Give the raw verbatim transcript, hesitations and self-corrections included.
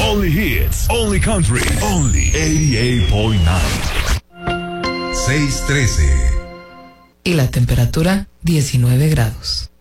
Only hits, only country, only ochenta y ocho punto nueve. seis trece. Y la temperatura diecinueve grados.